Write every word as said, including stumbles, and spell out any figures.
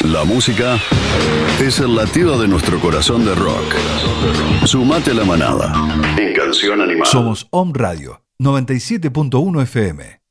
La música es el latido de nuestro corazón de rock. Sumate a la manada en Canción Animada. Somos Om Radio noventa y siete punto uno F M.